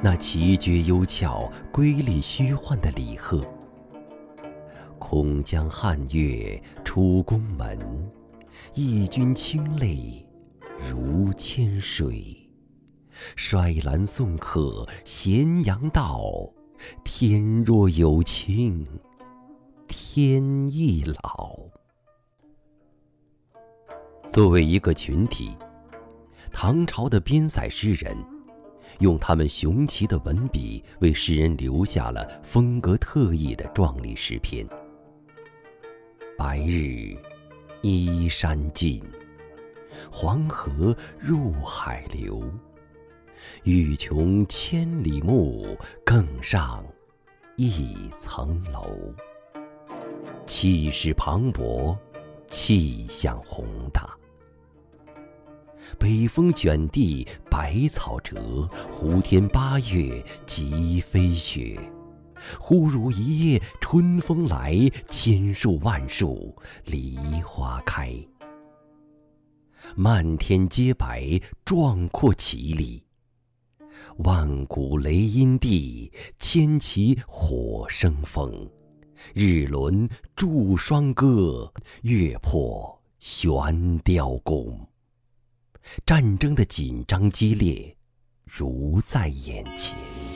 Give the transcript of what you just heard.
那奇绝幽峭、瑰丽虚幻的李贺。空江汉月出宫门，义军清泪如千水。衰兰送客咸阳道，天若有情天亦老。作为一个群体，唐朝的边塞诗人用他们雄奇的文笔，为世人留下了风格特异的壮丽诗篇。白日依山尽，黄河入海流。欲穷千里目，更上一层楼。气势磅礴，气象宏大。北风卷地百草折，胡天八月即飞雪。忽如一夜春风来，千树万树梨花开。漫天皆白，壮阔奇丽。万古雷音地，千骑火生风。日轮祝双歌，月破悬雕弓。战争的紧张激烈，如在眼前。